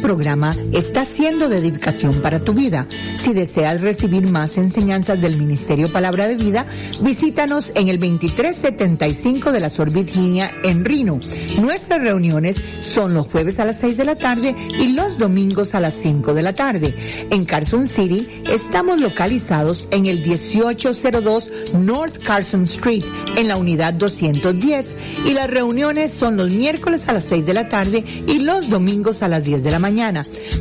programa está siendo de edificación para tu vida. Si deseas recibir más enseñanzas del Ministerio Palabra de Vida, visítanos en el 2375 de la Sur Virginia en Reno. Nuestras reuniones son los jueves a las 6 de la tarde y los domingos a las 5 de la tarde. En Carson City estamos localizados en el 1802 North Carson Street, en la unidad 210, y las reuniones son los miércoles a las 6 de la tarde y los domingos a las 10 de la mañana.